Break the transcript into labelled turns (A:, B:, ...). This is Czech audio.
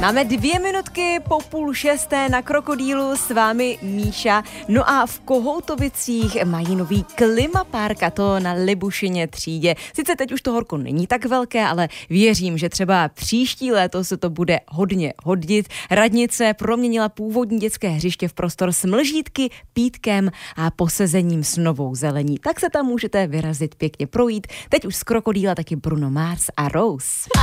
A: Máme 2 minutky po 5:30 na Krokodýlu, s vámi Míša. No a v Kohoutovicích mají nový klimapark, a to na Libušině třídě. Sice teď už to horko není tak velké, ale věřím, že třeba příští léto se to bude hodně hodit. Radnice proměnila původní dětské hřiště v prostor s mlžítky, pítkem a posezením s novou zelení. Tak se tam můžete vyrazit, pěkně projít. Teď už z Krokodýla taky Bruno Mars a Rose.